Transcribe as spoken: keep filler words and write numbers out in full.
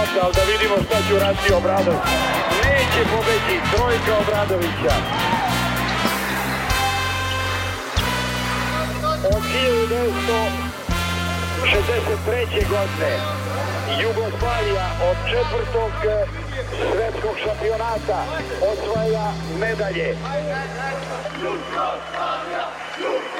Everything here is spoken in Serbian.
Ali da vidimo šta će uraditi Obradović. Neće pobeći, trojka Obradovića. Od hiljadu devetsto šezdeset treće. godine Jugoslavija od četvrtog svetskog šampionata osvaja medalje. Jugoslavija, Jugoslavija.